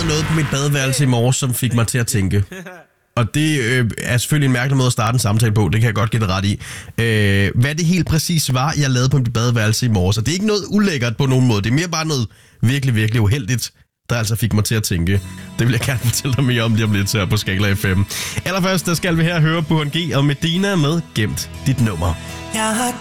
noget på mit badeværelse i morges, som fik mig til at tænke. Og det er selvfølgelig en mærkelig måde at starte en samtale på, det kan jeg godt give det ret i. Hvad det helt præcis var, jeg lavede på mit badeværelse i morges. Og det er ikke noget ulækkert på nogen måde, det er mere bare noget virkelig, virkelig uheldigt, der altså fik mig til at tænke. Det vil jeg gerne fortælle dig mere om lige om lidt her på Skala FM. Allerførst, der skal vi her høre Burhan G og Medina med Gemt dit nummer.